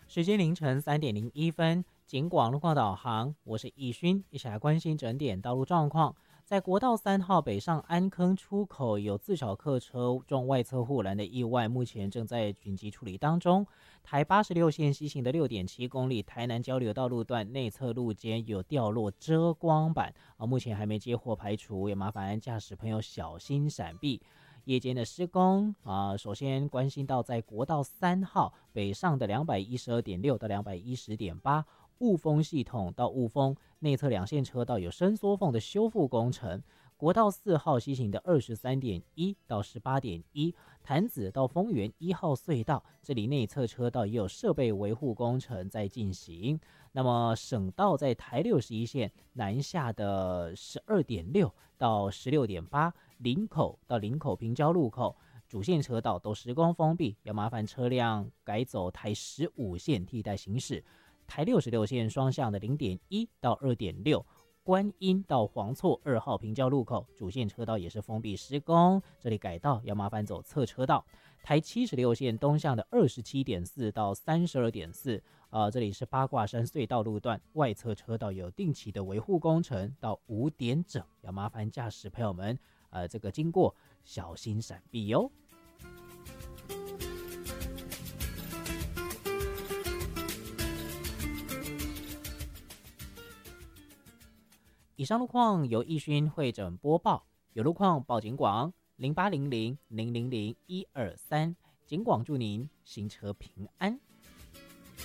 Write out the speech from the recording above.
时间凌晨3:01，警广路况导航，我是易勋，一起来关心整点道路状况。在国道3号北上安坑出口有自小客车撞外侧护栏的意外，目前正在紧急处理当中。台86线西行的6.7公里台南交流道路段内侧路肩有掉落遮光板，目前还没接获排除，也麻烦驾驶朋友小心闪避。夜间的施工首先关心到在国道3号北上的212.6到210.8雾峰系统到雾峰内侧两线车道有伸缩缝的修复工程。国道4号西行的23.1到18.1潭子到丰原1号隧道，这里内侧车道也有设备维护工程在进行。那么省道在台61线南下的12.6到16.8林口到林口平交路口主线车道都施工封闭，要麻烦车辆改走台15线替代行驶。台66线双向的0.1到2.6观音到黄厝2号平交路口主线车道也是封闭施工，这里改道要麻烦走侧车道。台76线东向的27.4到32.4这里是八卦山隧道路段外侧车道有定期的维护工程，到5点整要麻烦驾驶朋友们这个经过小心闪避哟。以上路况由易勋会诊播报，有路况报警广0800000123，警广祝您行车平安。